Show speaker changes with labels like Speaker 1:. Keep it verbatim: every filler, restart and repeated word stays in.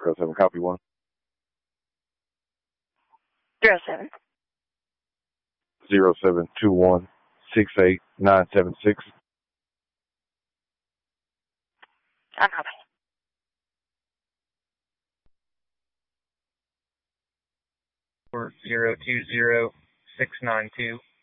Speaker 1: zero seven, copy one.
Speaker 2: Zero seven.
Speaker 1: Zero seven two one six eight nine seven six.
Speaker 2: On copy.
Speaker 3: Zero two zero six nine two.